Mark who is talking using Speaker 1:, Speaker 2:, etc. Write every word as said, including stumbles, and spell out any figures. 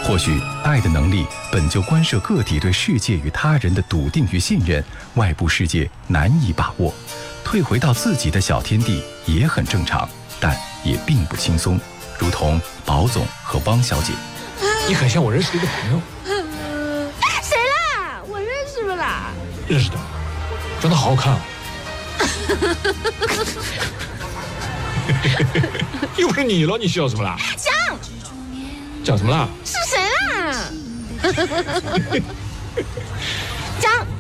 Speaker 1: 或许爱的能力本就关涉个体对世界与他人的笃定与信任，外部世界难以把握，退回到自己的小天地也很正常，但也并不轻松。如同宝总和汪小姐。
Speaker 2: 你很像我认识的一个朋友。
Speaker 3: 谁啦？我认识不啦？
Speaker 2: 认识的，长得好好看啊。又不是你了，你笑什么啦？
Speaker 3: 讲
Speaker 2: 讲什么啦？
Speaker 3: 是谁啦？讲。